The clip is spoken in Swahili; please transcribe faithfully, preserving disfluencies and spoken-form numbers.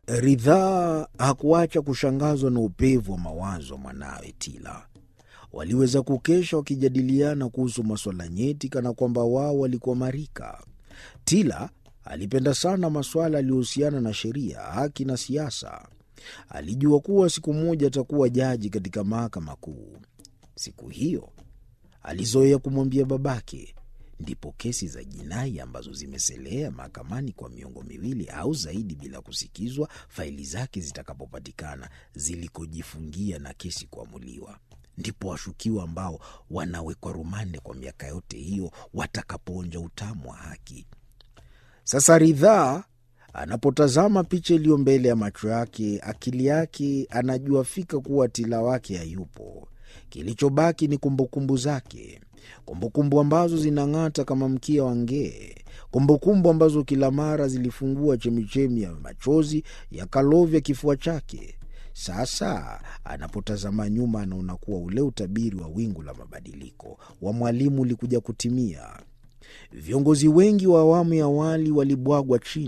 Ridhaa hakuacha kushangazwa na upevu wa mawazo wa mwanawe Tila. Waliweza kukesha wakijadiliana kuhusu masuala nyeti kana kwamba wao walikuwa marika. Tila alipenda sana masuala yaliyohusiana na sheria, haki na siasa. Alijua kuwa siku moja atakuwa jaji katika mahakama kuu. Siku hiyo alizoea kumwambia babake, ndipo kesi za jinai ambazo zimeselea mahakamani kwa miongo miwili au zaidi bila kusikizwa faili zake zitakapopatikana zilikojifungia na kesi kuamuliwa, ndipo washukiwa ambao wanawekwa rumande kwa miaka yote hiyo watakapoonja utamu wa haki. Sasa Ridhaa anapotazama picha iliyo mbele ya macho yake, akili yake anajua fika kuwa Tila wake hayupo. Kilichobaki ni kumbukumbu zake, kumbukumbu ambazo zinang'ata kama mkia wa ngee, kumbukumbu ambazo kila mara zilifungua chemichemi ya machozi yakalovya kifua chake. Sasa anapotazama nyuma, anaona kuwa ule utabiri wa wingu la mabadiliko wa mwalimu ulikuja kutimia. Viongozi wengi wa awamu ya awali walibwagwa chini.